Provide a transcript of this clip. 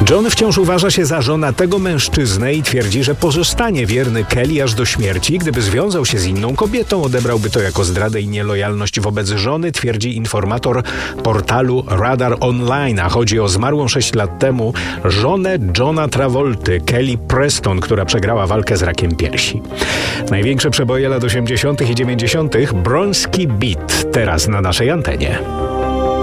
John wciąż uważa się za żonatego mężczyznę i twierdzi, że pozostanie wierny Kelly aż do śmierci. Gdyby związał się z inną kobietą, odebrałby to jako zdradę i nielojalność wobec żony, twierdzi informator portalu Radar Online. A chodzi o zmarłą 6 lat temu żonę Johna Travolty, Kelly Preston, która przegrała walkę z rakiem piersi. Największe przeboje lat 80. i 90. Bronski Beat, teraz na naszej antenie.